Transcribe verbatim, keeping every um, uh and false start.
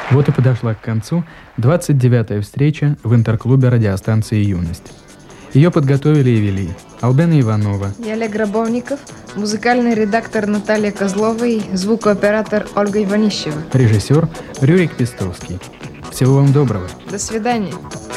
Вот и подошла к концу двадцать девятая встреча в интерклубе радиостанции «Юность». Ее подготовили и вели Албена Иванова и Олег Рабовников, музыкальный редактор Наталья Козлова и звукооператор Ольга Иванищева. Режиссер Рюрик Пестовский. Всего вам доброго. До свидания.